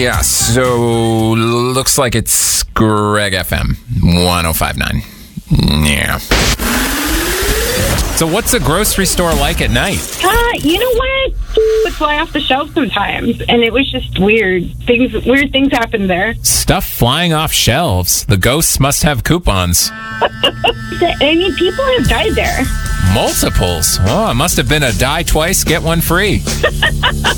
Yeah, so looks like it's Greg FM 105.9. Yeah. So what's a grocery store like at night? You know what? Would fly off the shelf sometimes, and it was just weird. Weird things happened there. Stuff flying off shelves. The ghosts must have coupons. I mean, people have died there. Multiples. Oh, it must have been a die twice, get one free.